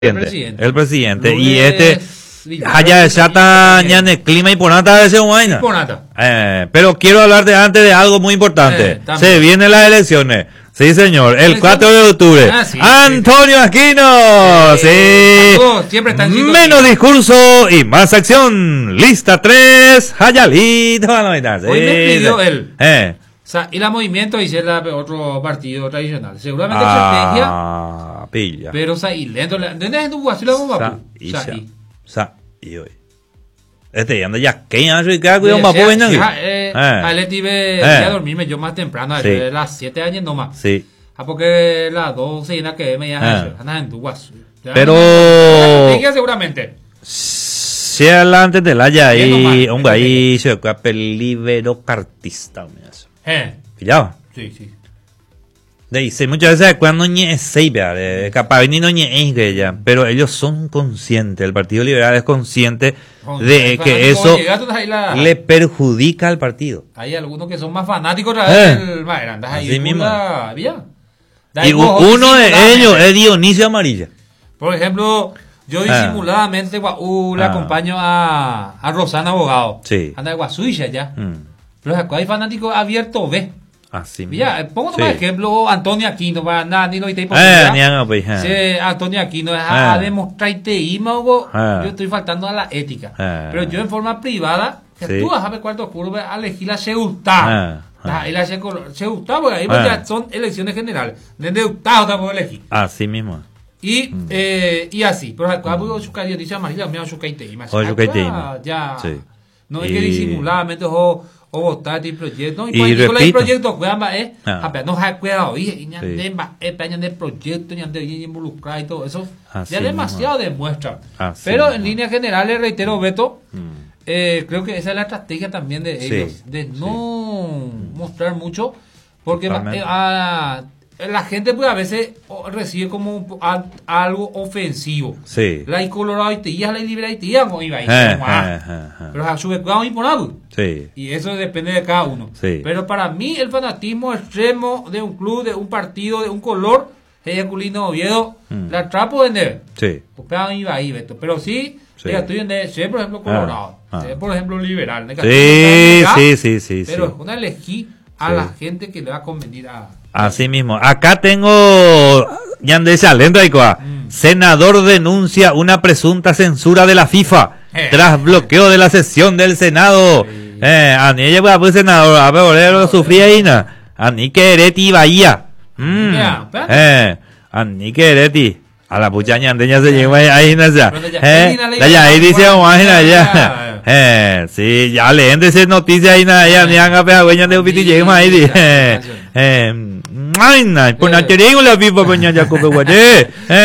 El presidente. Y Luis allá está en el clima y ponata de ese vaina. Pero quiero hablarte antes de algo muy importante. Se vienen las elecciones. Sí, señor. El 4 de octubre. Antonio Aquino. Sí. Siempre está en Menos discurso y más acción. Lista 3. Hayalito. Hoy me pidió él. O sea, y la movimiento dice otro partido tradicional. Seguramente estrategia. Pilla. Pero, o sea, y lento. ¿Dónde es tu guasilo como papu? Y hoy. Ya anda ya. ¿Qué año y qué cuidado más joven? Aleti voy a dormirme yo más temprano. A las 7 años nomás. Sí. Porque las 12 y que me llaman. Andas en tu guaso. Pero. Estrategia seguramente. Si adelante te la haya ahí. Hombre, ahí se ve pelíbero cartista. ¿Pillaba? Sí, sí. Dice muchas veces cuando ñe es seibia, capaz ni no ñe es que ya, pero ellos son conscientes, el Partido Liberal es consciente de que eso le perjudica al partido. Hay algunos que son más fanáticos del así mismo. Y uno de ellos es Dionisio Amarilla. Por ejemplo, yo disimuladamente le acompaño a Rosana Abogado. Sí. Anda de Guasuilla ya. Pero hay fanáticos abiertos, ve. Así ya, pongo por ejemplo Antonio Aquino para nada ni no te Antonio Aquino a demostrarte yo estoy faltando a la ética. Pero yo en forma privada tú vas a ver cuarto oscuro a elegir la Seutá. Se gusta porque ahí ya son elecciones generales. Desde Utah te puedo elegir. Así mismo. Y así, pero cuando su cariño dice amarilla, me su caiteima. Ya. No hay que disimuladamente o votar de proyecto. Y repito. Proyecto no hay cuidado. Y de proyecto, ni de involucrar y todo eso. Ya demasiado demuestra. Pero en líneas generales, reitero, Beto, creo que esa es la estrategia también de ellos. De no mostrar mucho. Porque la gente pues a veces recibe como algo ofensivo. Sí. La colorado y la liberal y pero a su vez cuidado y por algo. Sí. Y eso depende de cada uno. Sí. Pero para mí el fanatismo extremo de un club, de un partido, de un color, Culino Oviedo, la atrapo vender. Sí. Pero sí, estoy en por ejemplo colorado, por ejemplo liberal. Sí. Pero es una elegí a la gente que le va a convenir a... Así mismo. Acá tengo senador denuncia una presunta censura de la FIFA tras bloqueo de la sesión del Senado. Ani ella pues senador, a ver, sufría Ani Quereti Bahía. Ani Quereti. A la pucha ñandeña se llegó ahí ahí dice imagina ya. Sí, ya leen de esa noticia ahí ya ni han apeado de upiti llegó ahí por no te digo la FIFA coña ya come guate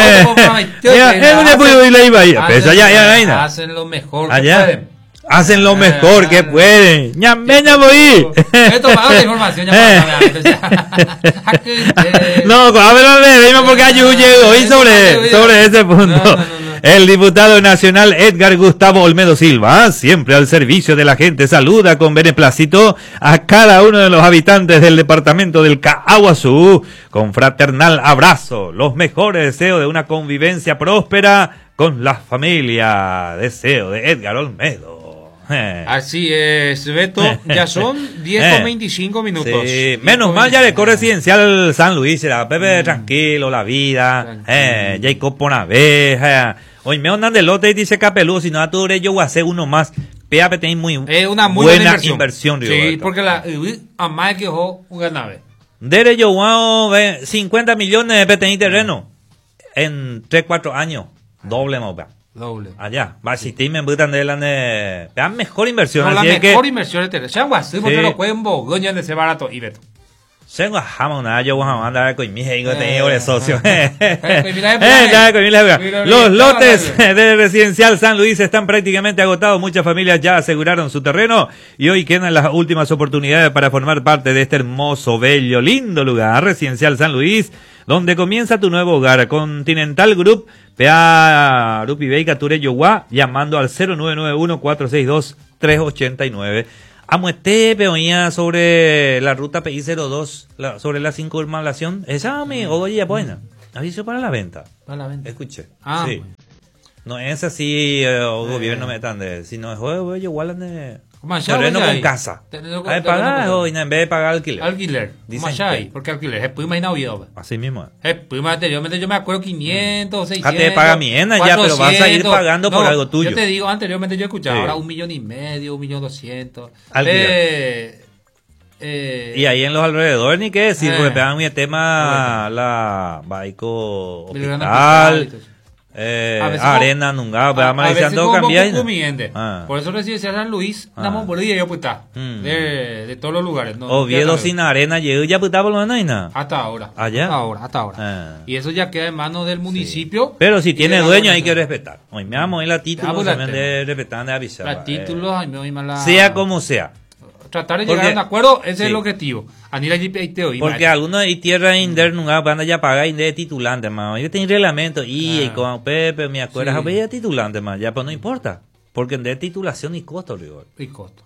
hacen lo mejor allá hacen lo mejor que pueden. Ñambeña voy. Esto para la información no, a ver, dime porque hay hoy sobre ese punto. El diputado nacional Edgar Gustavo Olmedo Silva, siempre al servicio de la gente, saluda con beneplácito a cada uno de los habitantes del departamento del Caaguazú con fraternal abrazo, los mejores deseos de una convivencia próspera con la familia. Deseo de Edgar Olmedo. Así es, Beto, ya son 10:25 minutos. Sí, menos mal ya de Corresidencial San Luis, era Pepe tranquilo, la vida, Jacob Ponavés, hoy me andan de lote y dice Capelú, si no a tu yo voy a hacer uno más. PAP tenéis una muy buena inversión Rigoberto. Sí, porque la a más que un ganave. Dere yo 50 millones de tenéis terreno en 3-4 años, doble más. Doble. Allá, va si te me invitan de la vean mejor inversión. No, así la mejor que, inversión es tener. Sean guasí, porque lo pueden bogoñar de ese barato y Beto. Se guajamos nada, yo voy a andar con mi hijo de socio. Los lotes de Residencial San Luis están prácticamente agotados. Muchas familias ya aseguraron su terreno y hoy quedan las últimas oportunidades para formar parte de este hermoso, bello, lindo lugar. Residencial San Luis, donde comienza tu nuevo hogar. Continental Group, PA Rupi Veiga Tureyogua, llamando al 0991-462-389. Amuete peonía sobre la ruta PI02, sobre la circunvalación. Esa me oye buena. Aviso para la venta. Para la venta. Escuché. Ah, sí. bueno. No es así, o gobierno me tan de, sino es juego, igual de terreno con casa. Hay pagar o en vez de pagar alquiler. Alquiler. Dicen porque alquiler es prima inaudito. Así mismo. Es prima anteriormente yo me acuerdo 500, 600. Ya te paga miena ya, pero vas a ir pagando por algo tuyo. Yo te digo, anteriormente yo escuchaba, ahora 1,5 millones, 1,200,000. Alquiler. Y ahí en los alrededores ni qué decir, porque pegan mi tema la Baico Hospital. Arena nunca va diciendo cambiar. Por eso residencia San Luis, namo bolilla yo puta. De todos los lugares, no. Oviedo sin arena, yo ya puta por lo menos. Hasta ahora. Allá. Hasta ahora. Y eso ya queda en manos del municipio. Sí. Pero si tiene dueño hay que respetar. Hoy me amo en la título también de respetar de avisar. La título, sea como sea. Tratar de llegar a un acuerdo, ese es el objetivo. Porque algunos de tierra inder nunca van a pagar de titulante más. Yo tengo reglamento y con Pepe me acuerdas de titulante más, ya pues no importa, porque de titulación y costo, rigor. Y costo.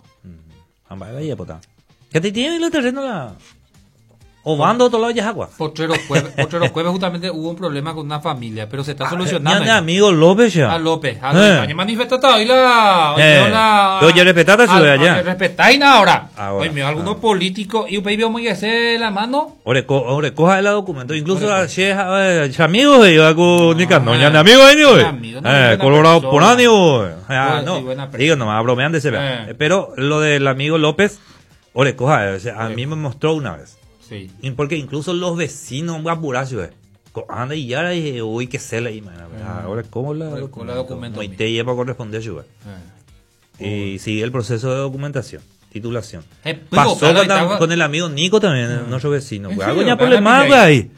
¿Qué te tiene el terreno la o bando todo lado ya agua? Potrero Jueves justamente hubo un problema con una familia, pero se está solucionando. Mi amigo López ya. López, manifestado ahí la oye, respetata su allá. Respetáis ahora. Oye, algunos políticos y un muy que se la mano. Ore coja el documento, incluso amigos de yo hago ni cano, ya amigo de Colorado por año. No, digo nomás bromeando se ve. Pero lo del amigo López, ore coja, a mí me mostró una vez. Sí. Porque incluso los vecinos guapuracos anda y ya dije uy que se le ahora cómo la documento y te lleva a corresponder y sigue el proceso de documentación titulación pasó con el amigo Nico también nuestro vecino algo ya problema ahí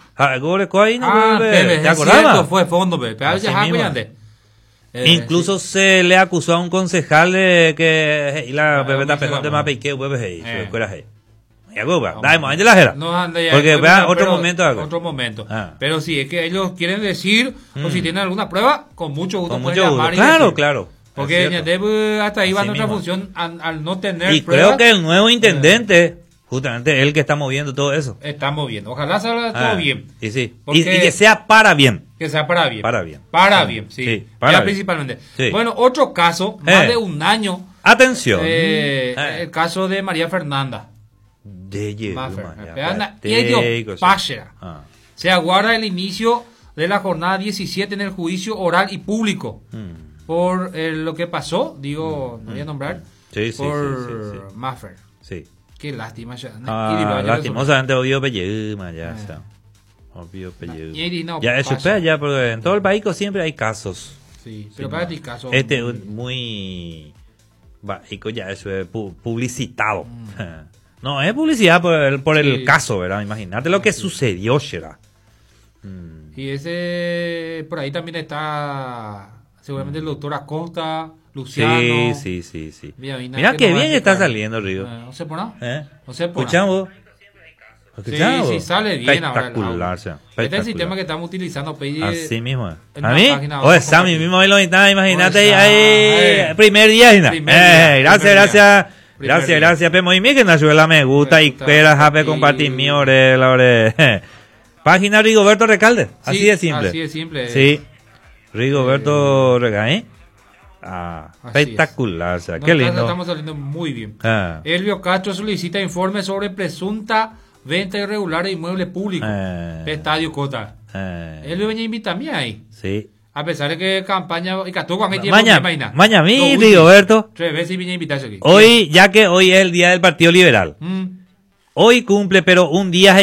¿te acordabas? Fue fondo incluso se le acusó a un concejal que la pepeta pejón de Mapeique porque vea otro momento. Pero sí, es que ellos quieren decir, o si tienen alguna prueba, con mucho gusto pueden llamar. Claro. Porque hasta ahí va nuestra función al no tener y pruebas. Creo que el nuevo intendente, justamente él que está moviendo todo eso. Está moviendo. Ojalá salga todo bien. Y sí. Y que sea para bien. Que sea para bien. Para bien, sí. Ya principalmente. Sí. Bueno, otro caso, más de un año. Atención. El caso de María Fernanda. Se aguarda el inicio de la jornada 17 en el juicio oral y público por lo que pasó, no voy a nombrar, por Maffer. Sí. Qué lástima. Lastimosamente obvio pelleuma ya está. Obvio pelleuma. Ya es super ya, porque en todo el país siempre hay casos. Sí, pero para ti caso. Muy ya eso es publicitado. No, es publicidad por el caso, ¿verdad? Imagínate lo que sucedió, Shera. Y ese, por ahí también está seguramente el doctor Acosta, Luciano. Sí. Mira qué bien está saliendo, Río. No sé por nada. Escuchamos. Sí, sale bien ahora. Este es el sistema que estamos utilizando. Así mismo. ¿A mí? Sammy mismo ahí lo está, imagínate ahí. Primer día. Gracias, Pemo. Y mira que nos ayuda me gusta y espera, jape compartir mi página Rigoberto Recalde. Así de simple. Sí. Rigoberto Recalde. Espectacular. O sea, qué lindo. Estamos saliendo muy bien. Elvio Castro solicita informe sobre presunta venta irregular de inmuebles públicos. Estadio Cota. Elvio venía a invitarme ahí. Sí. A pesar de que campaña y que con mañana mi Rigoberto. 3 veces vine a invitarse aquí. Hoy, ya que hoy es el día del Partido Liberal. Hoy cumple, pero un día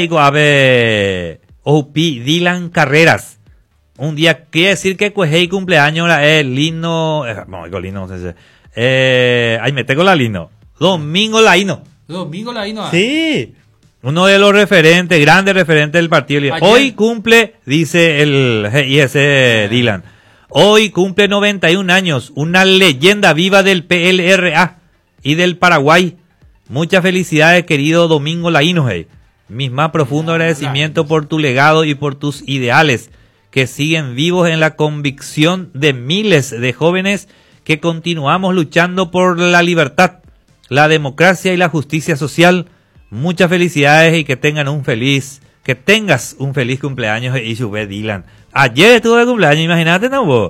Dylan Carreras. Un día quiere decir que pues cumpleaños Lino, no sé. Ahí me tengo la Lino. Domingo Laino. Sí. Uno de los grandes referentes del partido. Hoy cumple, dice el ese Dylan, hoy cumple 91 años, una leyenda viva del PLRA y del Paraguay. Muchas felicidades, querido Domingo Laino. Mis más profundos agradecimientos por tu legado y por tus ideales, que siguen vivos en la convicción de miles de jóvenes que continuamos luchando por la libertad, la democracia y la justicia social. Muchas felicidades y que tengan un feliz Que tengas un feliz cumpleaños, Isubé Dylan. Ayer estuvo de cumpleaños, imagínate, ¿no vos?